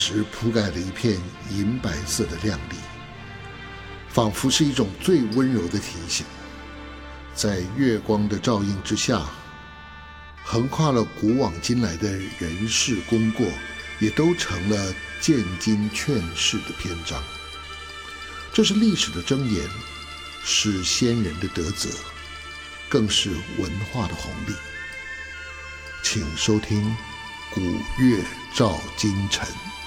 时铺盖了一片银白色的亮丽，仿佛是一种最温柔的提醒。在月光的照映之下，横跨了古往今来的人事功过，也都成了见经劝世的篇章。这是历史的箴言，是先人的德泽，更是文化的红利。请收听《古月照今晨》。